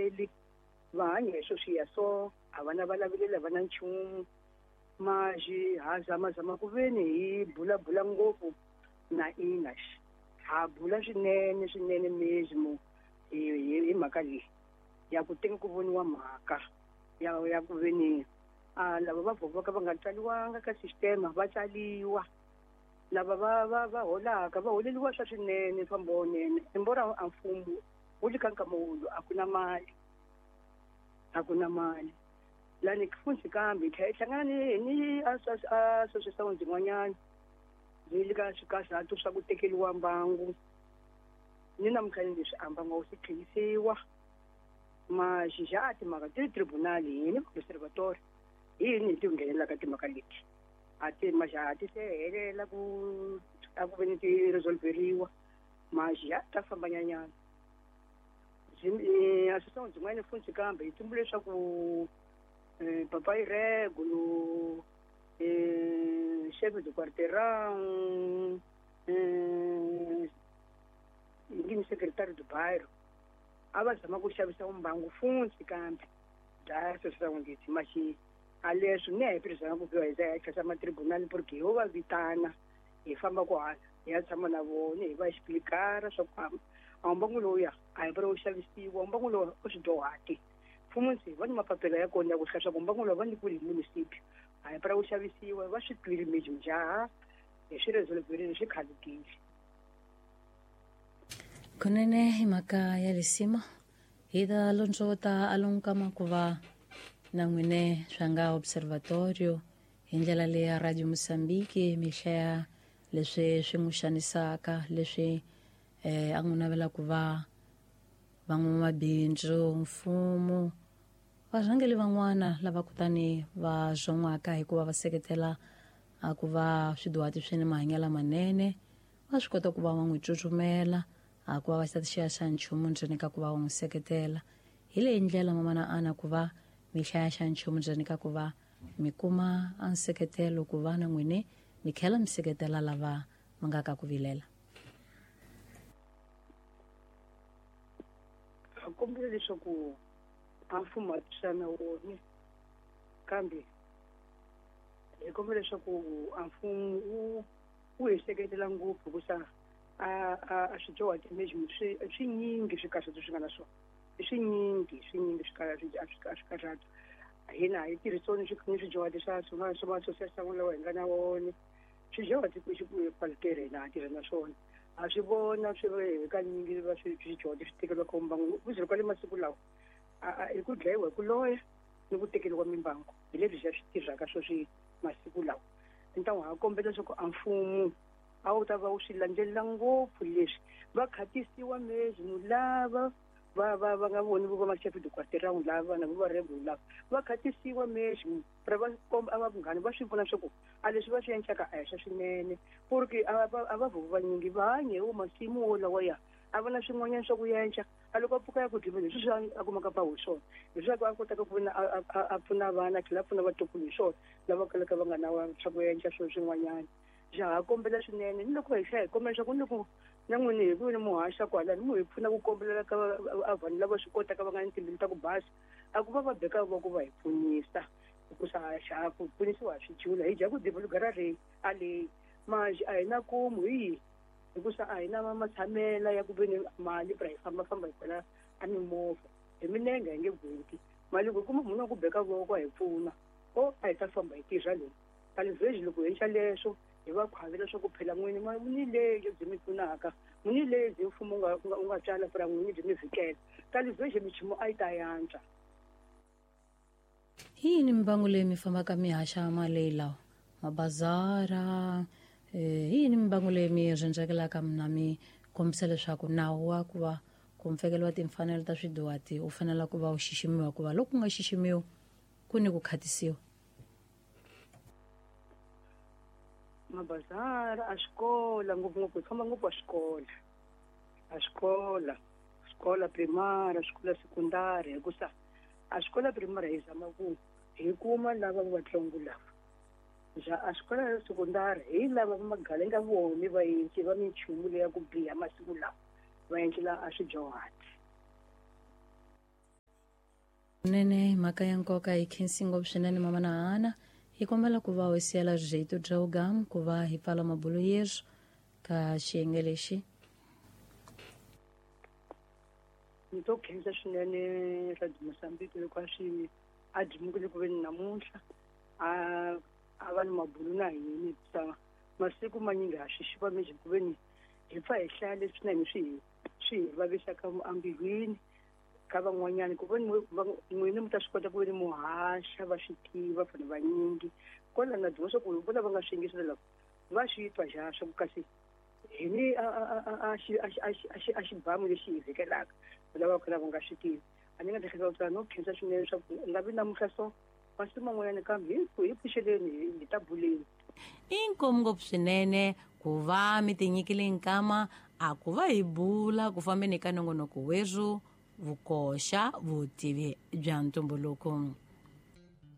vulavuleli va hanya hi swo swiya so a va na valaveleli a va na nchumu maji ha zamazama ku ve ni hi bulabula ngopfu na ina ha bula swinene mesmo hi mhaka leyi ya ku tenge ku voniwa mhaka ya ku ve ni lava va vhokaka va nga tsaliwanga ka system va tsaliwa lava va holaka va holeliwa swa swinene fambonene embora a mfumo wu le ka nkama wulu a ku na mali lani kufunzi kambe hi hlangana ni association zin'wanyana ni le ka swikazatu swa ku tekeliwa mbangu ni na mkhani leswi ambanga wu siqhiyisiwa maxixati mhaka ti tribunal yini conservatory yini ti nghenelaka timhaka leti majaha ti se helela a ku ve ni ti resolveriwa majaha ta famba nyanyana association zin'wana funzi kambe hi tumbule leswaku papa iregulo chef de quarteirão ngini secretary de bairro a va zama ku xavisa umbangu funzi kambe bya association leti maxi a leswi ne hi tirhisana ku biwa hi za matribunali porque ho va vitana hi famba ku hala hi ya tshama na vona hi va exiplikara swa ku umbangu lowuya a hi vuri wu xavisiwa umbangu lowu u swidyohati mfumo ndzi va ni mapapila ya kona ya ku hlaya swa ku umbangu lowu va nyikiwile hi municipio a hi vuri wu xavisiwa va swi twile meji jaha hi swi resolverile swi khalukile kunene hi mhaka ya lisima hi ta londzota a lonkama ku va na n'wine swa nga observatorio hi ndlela leyi ya radio Mozambique mi hlaya leswi swi n'wi xanisaka leswi a n'wi navela ku va van'wamabindzu mfumo varhangeli van'wana lava kutani va zon'waka hikuva va seketela a ku va swidyohati swi ni mahanyelo manene va swi kota ku va va n'wi tsutsumela a ku va va xita xiya xa nchumu ndzeni ka ku va va n'wi seketela hi leyi ndlela mamana ana ku va mi hlaya xa nchumu ndzeni ka ku va mi kuma a nseketelo ku va na n'wine mi tlhela mi seketela lava ma nga ka ku vilela a kombela leswaku a mfumo a twisana wona kambe hi kombela leswaku a mfumo wu hi seketela ngopfu hikusa a swidyohati mesmo swinyingi swikahlato swi nga na swona swinyingi swikahlato hina hi tirhisoni ni swidyohati swa swa lawa hi nga na wona swidyohati ku kwalitere hina ha tirha na swona a swi vona swi ve kanyingi va swidyohati swi tekeriwa ka mbangu kuziri kwale masiku lawa hi ku dlayiwa hi ku loya ni ku tekeriwa mimbangu hi leswi swi tirhaka swo swi masiku lawa ntan'we ha kombela leswaku a mfumo a wu ta va wu swi landzelela ngopfu leswi va khatisiwa mesmo lava va nga voni vo va ma-chef de quarteirão lava na vo va rebel lava va khatisiwa mesmo va komba a va vunghani va swi vona swa ku a leswi va swi endlaka a hi swa swinene porque a va vhuku vanyingi va hanye hi wo masimu wo lawaya a va na swin'wanyana swa ku yenxa a loko a pfuka ya ku dlima leswi swi a kumaka pawu hi swona leswaku a kotaka ku vona a pfuna vana a tlhela a pfuna vatukulu hi swona lava kalaka va nga na swa ku yenxa swo swin'wanyana jaha kombela swinene ni loko hi hlaya hi kombela leswaku ni loko na n'wini hi ku ni muhaxa kwalani mu hi pfuna ku kombelela ka vanhu lava swi kotaka va nga ni timbilu ta ku basa a ku va beka va ku va hi pfunisa hikusa xa ku pfunisiwa hi swichula hi dya ku developera a leyi maji a hi na kumu hi hikusa a hi na matshamela ya ku ve ni mali pra hi fambafamba hi kwela a mimovha hi milenge hi nge gwendi mali ku kuma munhu wa ku beka voko hi pfuna a hi ta famba hi tirha leyi talivhezi loko hi xa leswo hi va khwavela swa ku phela n'wini muni leyi byi mi pfunaka muni leyi byi mfumo u nga tsala pra n'wini byi mi vhikela talivhezi michimo a yi ta yantswa yini mimbangu leyi mi fambaka mi haxa mali lawa mabazara yini mimbangu leyi mi rhendzekelaka mna mi kombisa leswaku nawu wa ku va ku mfekeliwa timfanelo ta swidyohati u fanela ku va u xiximiwa ku va loko ku nga xiximiwi ku ni ku khatisiwa mabazara a xikola ngopfungopfu hi famba ngopfu a xikola primary xikola sekondari hikusa a xikola primary hi zama ku hi kuma lava va tlongu lava a xikola sekondari hi lava va magalenga vomi vaendli va minchumu leya ku biha masiku lawa va endlela a swidyohati nene mhaka ya nkoka hi khensi ngopfu swinene mama na Ana hi kombela ku va wisiyela jeito bya ugamu ku va hi pfala mabulu yesu ka xiyenge lexi. Ni to khensa swinene Radio Mozambique loko a dzimukile ku veni namuntlha a va ni mabulu na hini hikuva masiku manyingi ha swi xivamisi ku veni hi pfa hi hlaya leswi na hina swi hi vavisaka ambilwini ka van'wanyana ku veni n'wina mi ta swi kota ku veni muhaxa va swi tiva fane vanyingi kola na dyiwa swa ku vo lava nga swi yingisela va swi twa xa swa ku kasi hini a xibamu lexi hi vhekelaka lava ku lava nga swi tivi a ni nga tihleketa no khensa swinene swa ku nga vi namuntlha so masiku man'wanyana kambe hi pfuxeleni hi ta buleni. Inkomu ngopfu swinene ku va mi tinyikile nkama a ku va hi bula ku fambeni ka nongonoko weru vukoxa vutivi bya ntumbuluko.